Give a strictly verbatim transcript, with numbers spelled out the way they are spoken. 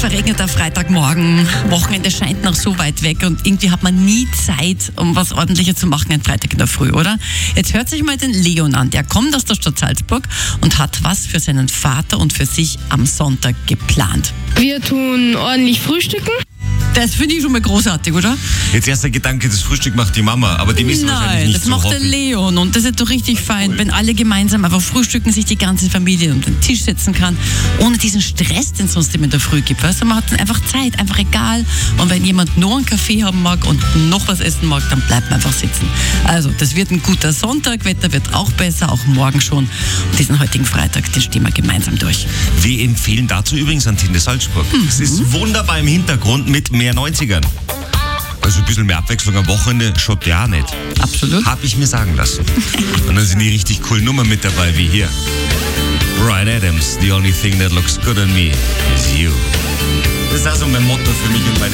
Verregneter Freitagmorgen, Wochenende scheint noch so weit weg und irgendwie hat man nie Zeit, um was Ordentliches zu machen, ein Freitag in der Früh, oder? Jetzt hört sich mal den Leon an, der kommt aus der Stadt Salzburg und hat was für seinen Vater und für sich am Sonntag geplant. Wir tun ordentlich frühstücken. Das finde ich schon mal großartig, oder? Jetzt erst der Gedanke, das Frühstück macht die Mama, aber die müssen wahrscheinlich Nein, nicht das so macht der hocken. Leon und das ist doch richtig fein, wenn alle gemeinsam einfach frühstücken, sich die ganze Familie um den Tisch setzen kann, ohne diesen Stress, den es sonst immer in der Früh gibt. Weißt du, man hat dann einfach Zeit, einfach egal. Und wenn jemand nur einen Kaffee haben mag und noch was essen mag, dann bleibt man einfach sitzen. Also, das wird ein guter Sonntag, Wetter wird auch besser, auch morgen schon. Und diesen heutigen Freitag, den stehen wir gemeinsam durch. Wir empfehlen dazu übrigens Antenne Salzburg. Mhm. Es ist wunderbar im Hintergrund mit mehr neunzigern. Also ein bisschen mehr Abwechslung am Wochenende schaut ja auch nicht. Absolut. Hab ich mir sagen lassen. Und dann sind die richtig coolen Nummern mit dabei, wie hier. Bryan Adams, the only thing that looks good on me is you. Das ist also mein Motto für mich und meine